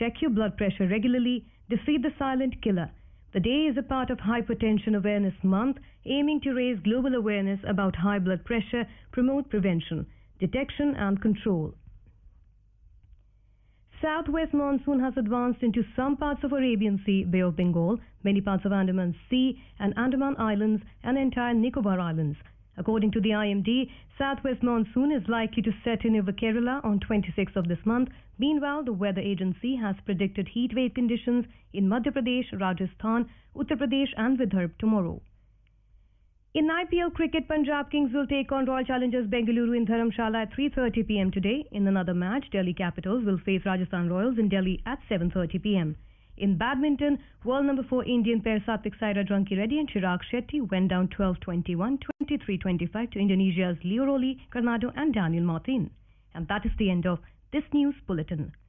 Check your blood pressure regularly. Defeat the silent killer. The day is a part of Hypertension Awareness Month, aiming to raise global awareness about high blood pressure, promote prevention, detection and control. Southwest monsoon has advanced into some parts of Arabian Sea, Bay of Bengal, many parts of Andaman Sea and Andaman Islands and entire Nicobar Islands. According to the IMD, southwest monsoon is likely to set in over Kerala on 26th of this month. Meanwhile, the weather agency has predicted heat wave conditions in Madhya Pradesh, Rajasthan, Uttar Pradesh and Vidarbha tomorrow. In IPL cricket, Punjab Kings will take on Royal Challengers Bengaluru in Dharamshala at 3:30 p.m. today. In another match, Delhi Capitals will face Rajasthan Royals in Delhi at 7:30 p.m. In badminton, world number 4 Indian pair Satvik Sairaj Rankireddy and Chirag Shetty went down 12-21, 23-25 to Indonesia's Leo Roli, Karnado and Daniel Martin. And that is the end of this news bulletin.